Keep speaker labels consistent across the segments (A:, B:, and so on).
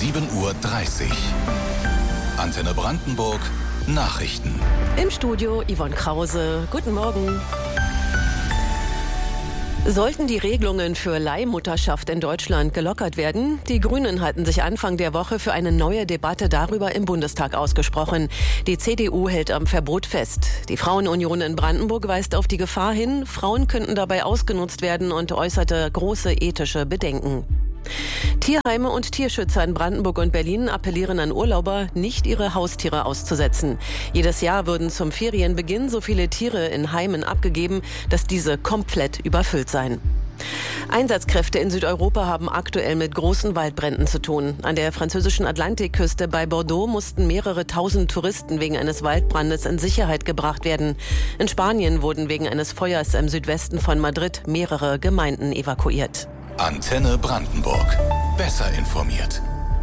A: 7:30 Uhr. Antenne Brandenburg Nachrichten.
B: Im Studio Yvonne Krause. Guten Morgen. Sollten die Regelungen für Leihmutterschaft in Deutschland gelockert werden? Die Grünen hatten sich Anfang der Woche für eine neue Debatte darüber im Bundestag ausgesprochen. Die CDU hält am Verbot fest. Die Frauenunion in Brandenburg weist auf die Gefahr hin, Frauen könnten dabei ausgenutzt werden und äußerte große ethische Bedenken. Tierheime und Tierschützer in Brandenburg und Berlin appellieren an Urlauber, nicht ihre Haustiere auszusetzen. Jedes Jahr würden zum Ferienbeginn so viele Tiere in Heimen abgegeben, dass diese komplett überfüllt seien. Einsatzkräfte in Südeuropa haben aktuell mit großen Waldbränden zu tun. An der französischen Atlantikküste bei Bordeaux mussten mehrere tausend Touristen wegen eines Waldbrandes in Sicherheit gebracht werden. In Spanien wurden wegen eines Feuers im Südwesten von Madrid mehrere Gemeinden evakuiert.
A: Antenne Brandenburg. Besser informiert.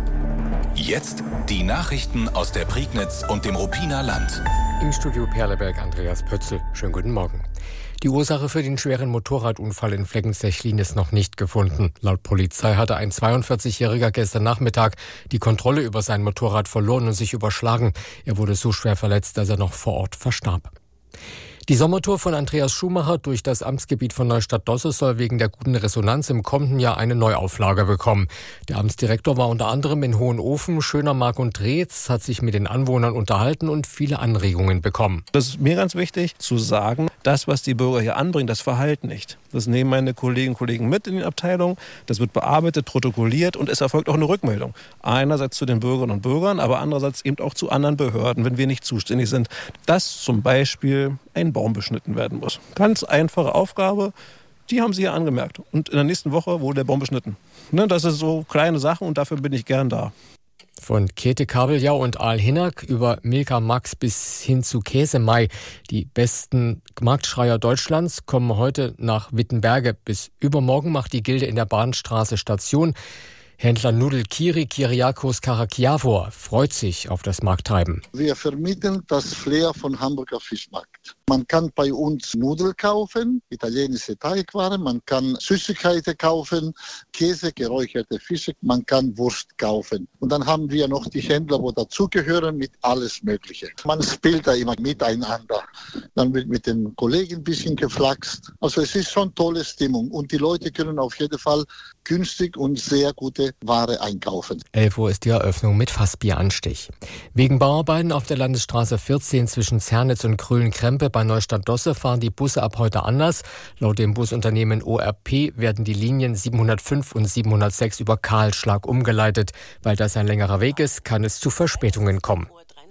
A: Jetzt die Nachrichten aus der Prignitz und dem Ruppiner Land.
C: Im Studio Perleberg Andreas Pötzl. Schönen guten Morgen. Die Ursache für den schweren Motorradunfall in Fleckens-Sechlin ist noch nicht gefunden. Laut Polizei hatte ein 42-Jähriger gestern Nachmittag die Kontrolle über sein Motorrad verloren und sich überschlagen. Er wurde so schwer verletzt, dass er noch vor Ort verstarb. Die Sommertour von Andreas Schumacher durch das Amtsgebiet von Neustadt-Dosse soll wegen der guten Resonanz im kommenden Jahr eine Neuauflage bekommen. Der Amtsdirektor war unter anderem in Hohenofen, Schönermark und Dreetz, hat sich mit den Anwohnern unterhalten und viele Anregungen bekommen.
D: Das ist mir ganz wichtig zu sagen, das, was die Bürger hier anbringen, das Verhalten nicht. Das nehmen meine Kolleginnen und Kollegen mit in den Abteilungen. Das wird bearbeitet, protokolliert und es erfolgt auch eine Rückmeldung. Einerseits zu den Bürgerinnen und Bürgern, aber andererseits eben auch zu anderen Behörden, wenn wir nicht zuständig sind. Dass zum Beispiel ein Baum beschnitten werden muss. Ganz einfache Aufgabe, die haben Sie ja angemerkt. Und in der nächsten Woche wurde der Baum beschnitten. Das sind so kleine Sachen und dafür bin ich gern da.
C: Von Käthe Kabeljau und Aal Hinnack über Milka Max bis hin zu Käsemai. Die besten Marktschreier Deutschlands kommen heute nach Wittenberge. Bis übermorgen macht die Gilde in der Bahnstraße Station. Händler Nudel Kiri Kyriakos Karakiavor freut sich auf das Markttreiben.
E: Wir vermitteln das Flair von Hamburger Fischmarkt. Man kann bei uns Nudeln kaufen, italienische Teigwaren, man kann Süßigkeiten kaufen, Käse, geräucherte Fische, man kann Wurst kaufen. Und dann haben wir noch die Händler, wo dazugehören, mit alles Mögliche. Man spielt da immer miteinander. Dann wird mit den Kollegen ein bisschen geflaxt. Also es ist schon tolle Stimmung und die Leute können auf jeden Fall günstig und sehr gute Ware einkaufen.
C: 11 Uhr ist die Eröffnung mit Fassbieranstich. Wegen Bauarbeiten auf der Landesstraße 14 zwischen Zernitz und Krölen-Krempe bei Neustadt-Dosse fahren die Busse ab heute anders. Laut dem Busunternehmen ORP werden die Linien 705 und 706 über Kahlschlag umgeleitet. Weil das ein längerer Weg ist, kann es zu Verspätungen kommen.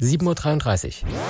C: 7:33 Uhr.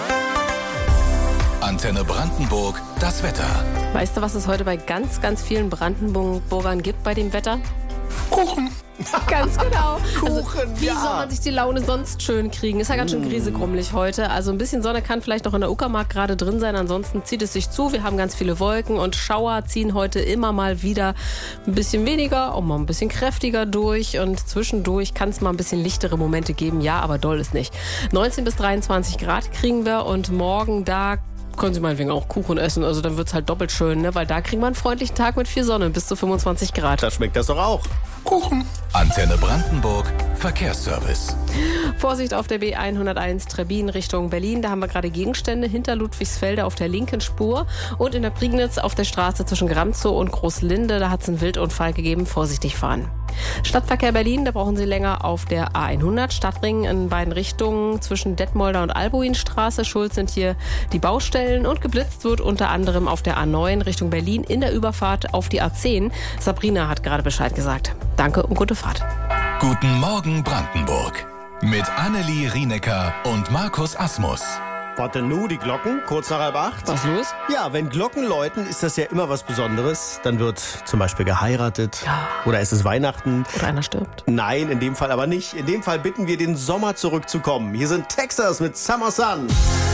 A: Antenne Brandenburg, das Wetter.
B: Weißt du, was es heute bei ganz, ganz vielen Brandenburgern gibt bei dem Wetter?
D: Kuchen.
B: Ganz genau.
D: Kuchen,
B: wie soll man sich die Laune sonst schön kriegen? Ist ja ganz schön griesegrummelig heute. Also ein bisschen Sonne kann vielleicht noch in der Uckermark gerade drin sein. Ansonsten zieht es sich zu. Wir haben ganz viele Wolken und Schauer ziehen heute immer mal wieder ein bisschen weniger, auch mal ein bisschen kräftiger durch. Und zwischendurch kann es mal ein bisschen lichtere Momente geben. Ja, aber doll ist nicht. 19 bis 23 Grad kriegen wir und morgen da können Sie meinetwegen auch Kuchen essen, also dann wird es halt doppelt schön, ne? Weil da kriegen wir einen freundlichen Tag mit viel Sonne, bis zu 25 Grad.
D: Da schmeckt das doch auch. Kuchen.
A: Antenne Brandenburg, Verkehrsservice.
B: Vorsicht auf der B101 Trebbin Richtung Berlin, da haben wir gerade Gegenstände hinter Ludwigsfelde auf der linken Spur und in der Prignitz auf der Straße zwischen Gramzow und Großlinde, da hat es einen Wildunfall gegeben, vorsichtig fahren. Stadtverkehr Berlin, da brauchen Sie länger auf der A100 Stadtring in beiden Richtungen zwischen Detmolder und Albuinstraße. Schuld sind hier die Baustellen und geblitzt wird unter anderem auf der A9 Richtung Berlin in der Überfahrt auf die A10. Sabrina hat gerade Bescheid gesagt. Danke und gute Fahrt.
A: Guten Morgen Brandenburg. Mit Annelie Rienecker und Markus Asmus.
F: Warte nu, die Glocken, kurz nach 7:30.
B: Was los?
F: Ja, wenn Glocken läuten, ist das ja immer was Besonderes. Dann wird zum Beispiel geheiratet.
B: Ja.
F: Oder ist es Weihnachten.
B: Oder einer stirbt.
F: Nein, in dem Fall aber nicht. In dem Fall bitten wir den Sommer zurückzukommen. Hier sind Texas mit Summer Sun.